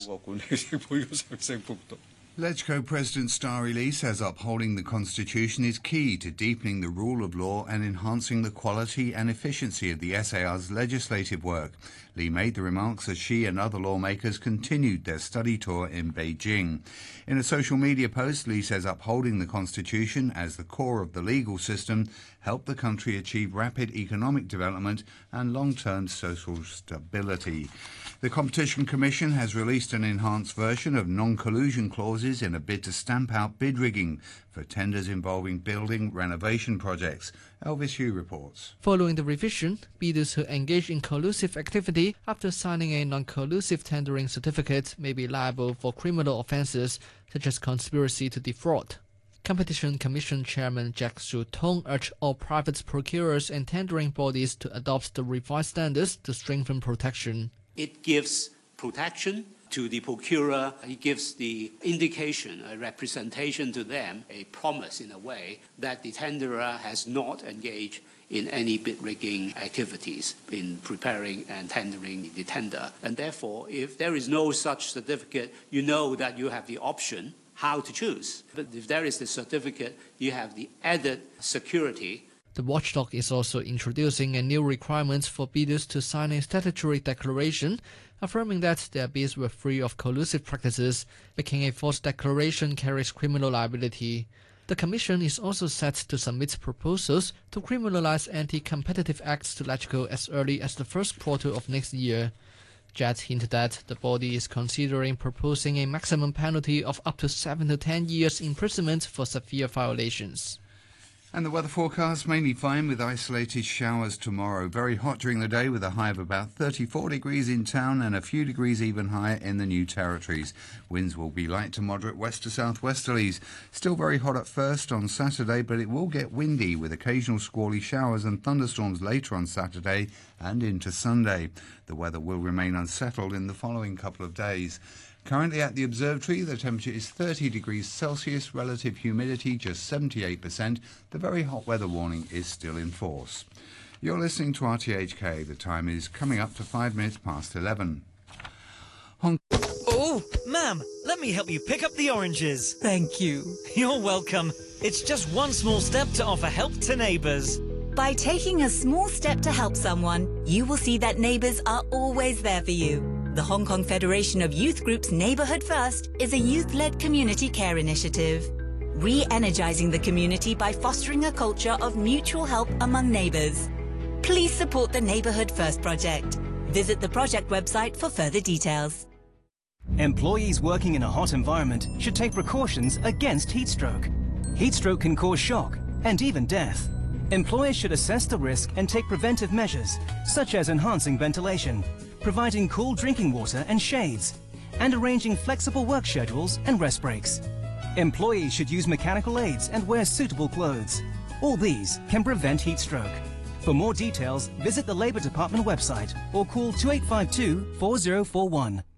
LegCo President Starry Lee says upholding the Constitution is key to deepening the rule of law and enhancing the quality and efficiency of the SAR's legislative work. Lee made the remarks as she and other lawmakers continued their study tour in Beijing. In a social media post, Lee says upholding the Constitution as the core of the legal system helped the country achieve rapid economic development and long-term social stability. The Competition Commission has released an enhanced version of non-collusion clauses in a bid to stamp out bid rigging for tenders involving building renovation projects. Elvis Hu reports. Following the revision, bidders who engage in collusive activity after signing a non-collusive tendering certificate may be liable for criminal offences such as conspiracy to defraud. Competition Commission Chairman Jack Shu-tong urged all private procurers and tendering bodies to adopt the revised standards to strengthen protection. It gives protection to the procurer. It gives the indication, a representation to them, a promise in a way that the tenderer has not engaged in any bid rigging activities in preparing and tendering the tender. And therefore, if there is no such certificate, you know that you have the option how to choose. But if there is the certificate, you have the added security. The watchdog is also introducing a new requirement for bidders to sign a statutory declaration affirming that their bids were free of collusive practices, making a false declaration carries criminal liability. The Commission is also set to submit proposals to criminalize anti-competitive acts to LegCo as early as the first quarter of next year. Jet hinted that the body is considering proposing a maximum penalty of up to 7 to 10 years imprisonment for severe violations. And the weather forecast, mainly fine with isolated showers tomorrow. Very hot during the day with a high of about 34 degrees in town and a few degrees even higher in the New Territories. Winds will be light to moderate west to southwesterlies. Still very hot at first on Saturday, but it will get windy with occasional squally showers and thunderstorms later on Saturday and into Sunday. The weather will remain unsettled in the following couple of days. Currently at the observatory, the temperature is 30 degrees Celsius, relative humidity just 78%. The very hot weather warning is still in force. You're listening to RTHK. The time is coming up to 5 minutes past 11. Oh, ma'am, let me help you pick up the oranges. Thank you. You're welcome. It's just one small step to offer help to neighbours. By taking a small step to help someone, you will see that neighbours are always there for you. The Hong Kong Federation of Youth Groups Neighbourhood First is a youth-led community care initiative, re-energising the community by fostering a culture of mutual help among neighbours. Please support the Neighbourhood First project. Visit the project website for further details. Employees working in a hot environment should take precautions against heat stroke. Heat stroke can cause shock and even death. Employers should assess the risk and take preventive measures, such as enhancing ventilation, providing cool drinking water and shades, and arranging flexible work schedules and rest breaks. Employees should use mechanical aids and wear suitable clothes. All these can prevent heat stroke. For more details, visit the Labour Department website or call 2852 4041.